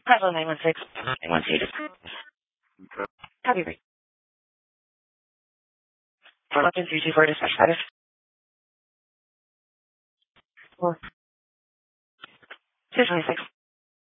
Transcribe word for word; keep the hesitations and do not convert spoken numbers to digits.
Bravo nine one six. nine one six. Okay. Copy rate. For Lupton three two four dispatch status. Four. two twenty-six.